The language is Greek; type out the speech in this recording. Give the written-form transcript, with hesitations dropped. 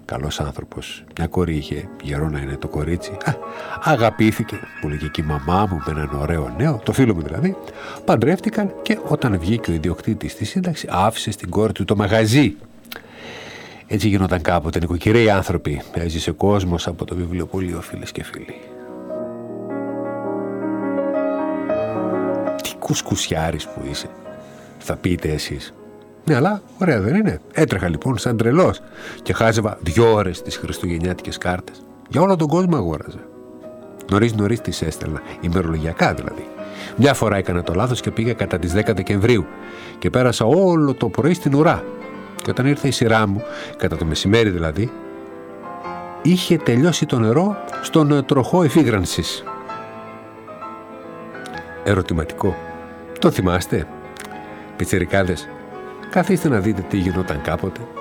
καλός άνθρωπος. Μια κόρη είχε, γερό να είναι το κορίτσι. Αγαπήθηκε, μου λέγε και η μαμά μου, με έναν ωραίο νέο, το φίλο μου δηλαδή. Παντρεύτηκαν και όταν βγήκε ο ιδιοκτήτης στη σύνταξη, άφησε στην κόρη του το μαγαζί. Έτσι γινόταν κάποτε, νοικοκυρέοι άνθρωποι. Έζησε κόσμος από το βιβλιοπωλείο, φίλες και φίλοι. Τι κουσκουσιάρης που είσαι, θα πείτε εσείς. Ναι, αλλά ωραία δεν είναι? Έτρεχα λοιπόν σαν τρελός και χάζευα 2 ώρες τις χριστουγεννιάτικες κάρτες. Για όλο τον κόσμο αγόραζα. Νωρίς τις έστελνα, ημερολογιακά δηλαδή. Μια φορά έκανα το λάθος και πήγα κατά τις 10 Δεκεμβρίου και πέρασα όλο το πρωί στην ουρά. Και όταν ήρθε η σειρά μου, κατά το μεσημέρι δηλαδή, είχε τελειώσει το νερό στον τροχό εφήγρανσης. Ερωτηματικό. Το θυμάστε? Πιτσιρικάδες, καθίστε να δείτε τι γινόταν κάποτε.